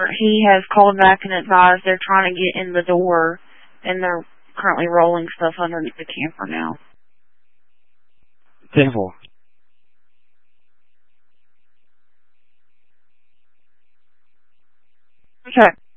he has called back and advised they're trying to get in the door, and they're currently rolling stuff underneath the camper now. Devil. Okay.